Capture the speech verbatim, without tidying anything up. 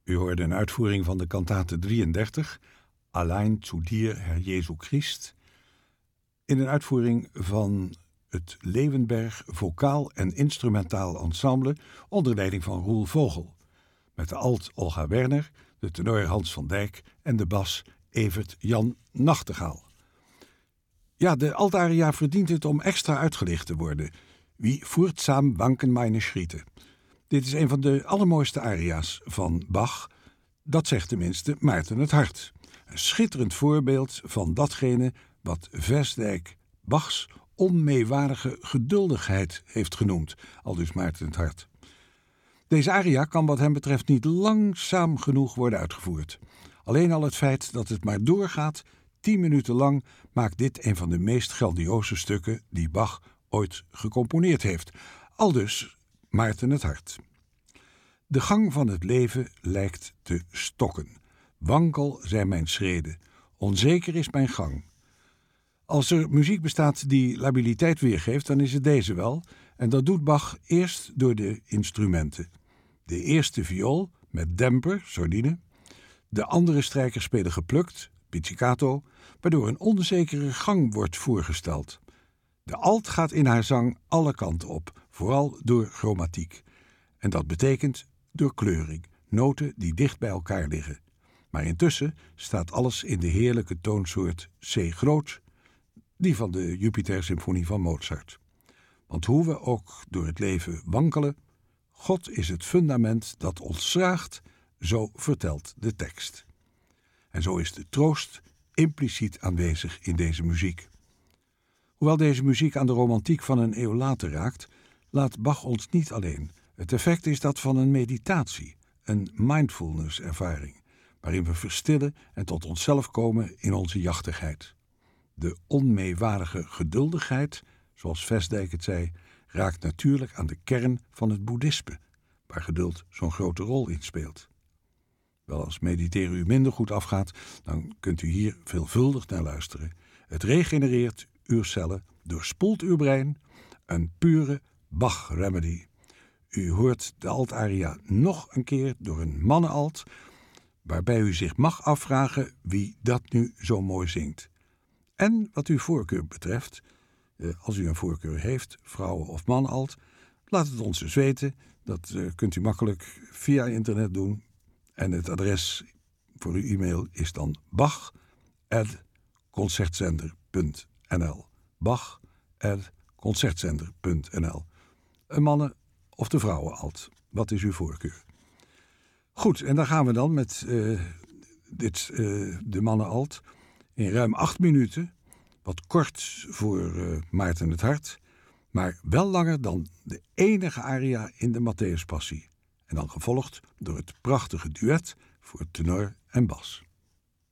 U hoorde een uitvoering van de kantate drieëndertig, Allein zu dir, Herr Jesu Christ, in een uitvoering van het Leeuwenberg Vocaal en Instrumentaal Ensemble onder leiding van Roel Vogel, met de alt Olga Werner, de tenor Hans van Dijk en de bas Evert Jan Nachtegaal. Ja, de altaria verdient het om extra uitgelicht te worden. Wie furtsam wanken meine Schritte. Dit is een van de allermooiste aria's van Bach. Dat zegt tenminste Maarten het Hart. Een schitterend voorbeeld van datgene wat Vestdijk Bachs onmeewarige geduldigheid heeft genoemd, aldus Maarten het Hart. Deze aria kan wat hem betreft niet langzaam genoeg worden uitgevoerd. Alleen al het feit dat het maar doorgaat, tien minuten lang, maakt dit een van de meest grandioze stukken die Bach ooit gecomponeerd heeft. Aldus Maarten het Hart. De gang van het leven lijkt te stokken. Wankel zijn mijn schreden. Onzeker is mijn gang. Als er muziek bestaat die labiliteit weergeeft, dan is het deze wel. En dat doet Bach eerst door de instrumenten. De eerste viool met demper, sordine. De andere strijkers spelen geplukt, pizzicato, waardoor een onzekere gang wordt voorgesteld. De alt gaat in haar zang alle kanten op, vooral door chromatiek. En dat betekent door kleuring, noten die dicht bij elkaar liggen. Maar intussen staat alles in de heerlijke toonsoort C groot, die van de Jupiter-symfonie van Mozart. Want hoe we ook door het leven wankelen, God is het fundament dat ons draagt, zo vertelt de tekst. En zo is de troost impliciet aanwezig in deze muziek. Hoewel deze muziek aan de romantiek van een eeuw later raakt, laat Bach ons niet alleen. Het effect is dat van een meditatie, een mindfulness-ervaring, waarin we verstillen en tot onszelf komen in onze jachtigheid. De onmeewarige geduldigheid, zoals Vestdijk het zei, raakt natuurlijk aan de kern van het boeddhisme, waar geduld zo'n grote rol in speelt. Wel, als mediteren u minder goed afgaat, dan kunt u hier veelvuldig naar luisteren. Het regenereert uw cellen, doorspoelt uw brein, een pure Bach-remedy. U hoort de altaria nog een keer door een mannenalt, waarbij u zich mag afvragen wie dat nu zo mooi zingt. En wat uw voorkeur betreft, als u een voorkeur heeft, vrouwen- of mannenalt, laat het ons dus weten. Dat uh, kunt u makkelijk via internet doen. En het adres voor uw e-mail is dan bach apenstaartje concertzender punt n l. bach apenstaartje concertzender punt n l. Een mannen- of de vrouwenalt. Wat is uw voorkeur? Goed, en dan gaan we dan met uh, dit, uh, de mannenalt in ruim acht minuten. Wat kort voor uh, Maarten het Hart, maar wel langer dan de enige aria in de Matthäuspassie. En dan gevolgd door het prachtige duet voor tenor en bas.